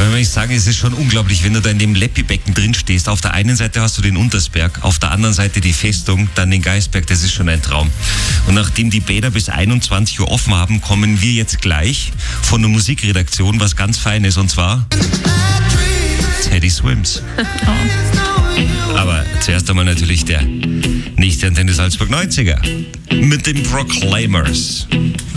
Wenn ich sage, es ist schon unglaublich, wenn du da in dem Leppi-Becken drin stehst. Auf der einen Seite hast du den Untersberg, auf der anderen Seite die Festung, dann den Geisberg. Das ist schon ein Traum. Und nachdem die Bäder bis 21 Uhr offen haben, kommen wir jetzt gleich von der Musikredaktion was ganz Feines, und zwar Teddy Swims. Aber zuerst einmal natürlich der nächste Antenne Salzburg 90er mit den Proclaimers.